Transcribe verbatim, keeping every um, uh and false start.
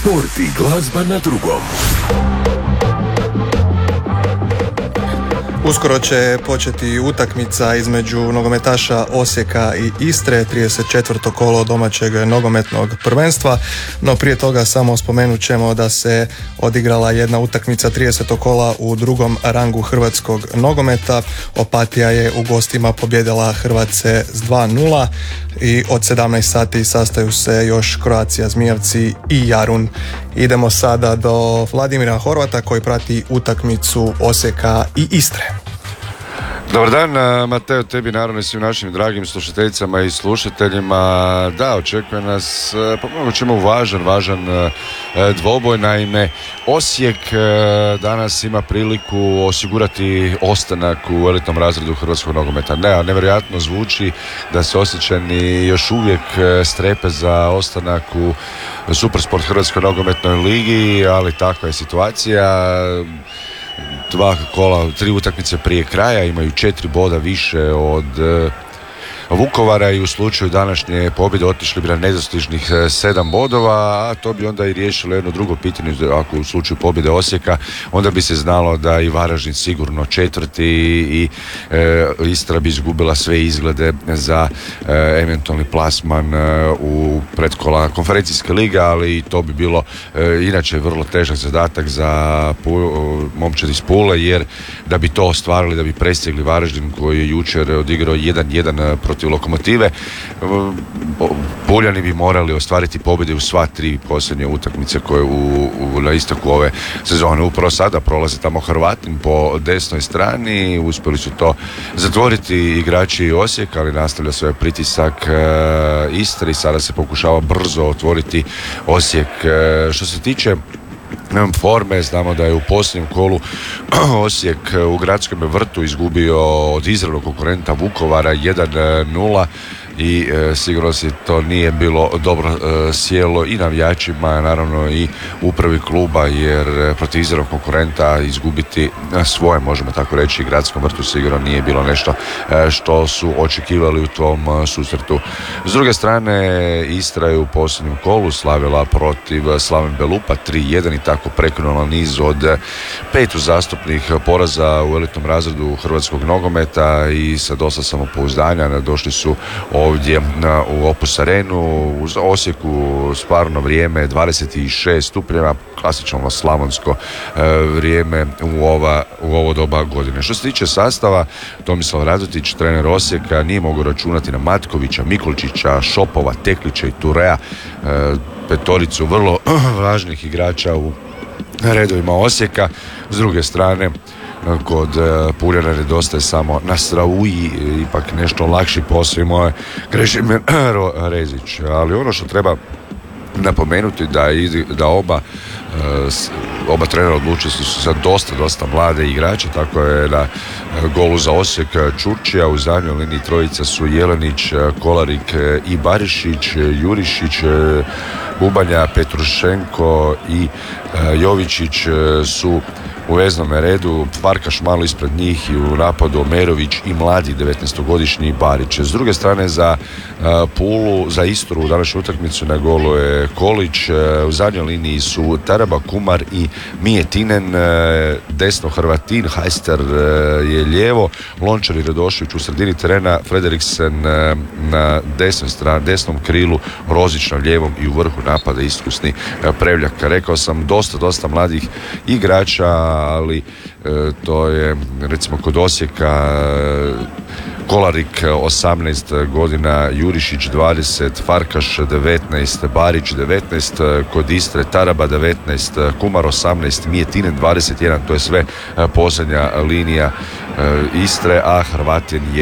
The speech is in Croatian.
Sport i glazba na drugom. Uskoro će početi utakmica između nogometaša Osijeka i Istre, trideset četvrto kolo domaćeg nogometnog prvenstva, no prije toga samo spomenut ćemo da se odigrala jedna utakmica tridesetog kola u drugom rangu hrvatskog nogometa. Opatija je u gostima pobjedila Hrvatske s dva nula i od sedamnaest sati sastaju se još Croatia Zmijavci i Jarun. Idemo sada do Vladimira Horvata koji prati utakmicu Osijeka i Istre. Dobar dan, Mateo, tebi naravno i svim našim dragim slušateljicama i slušateljima. Da, očekuje nas, pa mnogo ćemo važan, važan dvoboj. Naime, Osijek danas ima priliku osigurati ostanak u elitnom razredu hrvatskog nogometa. Ne, nevjerojatno zvuči da se Osječani još uvijek strepe za ostanak u Supersport Hrvatskoj nogometnoj ligi, ali takva je situacija. Dva kola, tri utakmice prije kraja, imaju četiri boda više od uh, Vukovara i u slučaju današnje pobjede otišli bi na nedostižnih sedam bodova, a to bi onda i riješilo jedno drugo pitanje. Ako u slučaju pobjede Osijeka, onda bi se znalo da i Varaždin sigurno četvrti i e, Istra bi izgubila sve izglede za e, eventualni plasman e, u predkola konferencijske lige, ali to bi bilo e, inače vrlo težak zadatak za momčad iz Pule, jer da bi to ostvarili, da bi prestigli Varaždin koji je jučer odigrao jedan jedan protiv Lokomotive, Puljani bi morali ostvariti pobjede u sva tri posljednje utakmice koje u, u, na istoku ove sezone. Upravo sada prolaze tamo Hrvatin po desnoj strani, uspjeli su to zatvoriti igrači Osijeka, ali nastavlja svoj pritisak e, Istri, sada se pokušava brzo otvoriti Osijek. E, što se tiče forme, znamo da je u posljednjem kolu Osijek u Gradskom vrtu izgubio od izravnog konkurenta Vukovara jedan nula i e, sigurno se to nije bilo dobro e, sjelo i navijačima, naravno i upravi kluba, jer protiv izravnog konkurenta izgubiti svoje, možemo tako reći, i Gradskom vrtu sigurno nije bilo nešto e, što su očekivali u tom e, susretu. S druge strane, Istra je u posljednjem kolu slavila protiv Slaven Belupa tri jedan i tako prekinula niz od pet uzastopnih poraza u elitnom razredu hrvatskog nogometa i sa dosta samopouzdanja došli su ovdje na, u Opus Arenu. U Osijeku stvarno vrijeme dvadeset šest stupnjeva, klasično slavonsko e, vrijeme u, ova, u ovo doba godine. Što se tiče sastava, Tomislav Radotić, trener Osijeka, nije mogao računati na Matkovića, Mikolčića, Šopova, Teklića i Turea, e, petoricu vrlo važnih igrača u redovima Osijeka. S druge strane, kod Puljana nedostaje samo Nasrauji, ipak nešto lakši posao i moje Krešimir Rezić. Ali ono što treba napomenuti da, da oba oba trenera odlučili su za dosta, dosta mlade igrače, tako je na golu za Osijek Čurčija, u zadnjoj liniji trojica su Jelenić, Kolarik i Barišić, Jurišić, Bubanja, Petrušenko i Jovičić su u veznome redu, Farkaš malo ispred njih i u napadu Omerović i mladi devetnaestogodišnji Barić. S druge strane za uh, Pulu, za Istru u današnju utakmicu na golu je Kolić, uh, u zadnjoj liniji su Taraba, Kumar i Mijetinen, uh, desno Hrvatin, Hajster uh, je lijevo, Lončar i Radošević u sredini terena, Frederiksen uh, na desnoj strani, desnom krilu, Rozić na lijevom i u vrhu napada iskusni uh, Prevljak. Rekao sam, dosta, dosta mladih igrača, ali e, to je recimo kod Osijeka e, Kolarik osamnaest godina, Jurišić dvadeset, Farkaš devetnaest, Barić devetnaest, kod Istre Taraba devetnaest, Kumar osamnaest, Mijetinen dvadeset jedan, to je sve e, posljednja linija e, Istre, a Hrvatin je